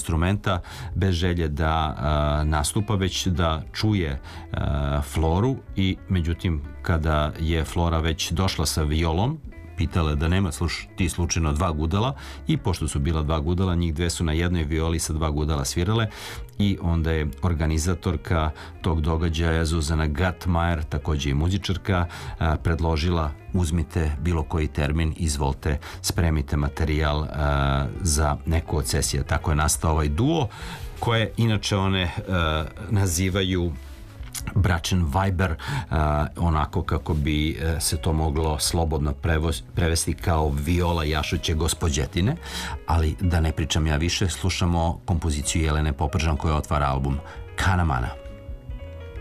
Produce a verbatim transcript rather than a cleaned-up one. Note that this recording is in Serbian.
instrumenta, bez želje da nastupa, već da čuje Floru. I međutim, kada je Flora već došla sa violom, pitala da nema sluš, ti slučajno dva gudala, i pošto su bila dva gudala, njih dve su na jednoj violi sa dva gudala svirale, i onda je organizatorka tog događaja Zuzana Gatmajer, takođe i muzičarka, predložila: uzmite bilo koji termin, izvolite, spremite materijal za neku od sesija. Tako je nastao ovaj duo, koje inače one nazivaju bračen Viber, uh, onako kako bi uh, se to moglo slobodno prevoz, prevesti kao viola jašuće gospođetine. Ali da ne pričam ja više, slušamo kompoziciju Jelene Popržan koja otvara album Kanamana.